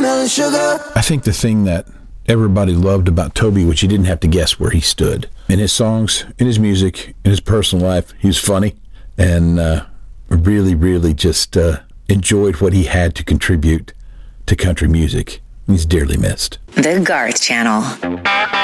watermelon sugar. I think the thing that everybody loved about Toby was you didn't have to guess where he stood. In his songs, in his music, in his personal life, he was funny and really just enjoyed what he had to contribute to country music. He's dearly missed. The Garth Channel.